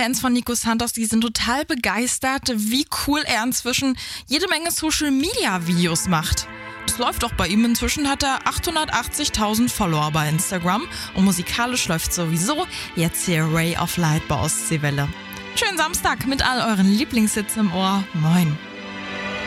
Fans von Nico Santos, die sind total begeistert, wie cool er inzwischen jede Menge Social-Media-Videos macht. Das läuft auch bei ihm. Inzwischen hat er 880.000 Follower bei Instagram und musikalisch läuft sowieso jetzt hier Ray of Light bei Ostseewelle. Schönen Samstag mit all euren Lieblingshits im Ohr. Moin.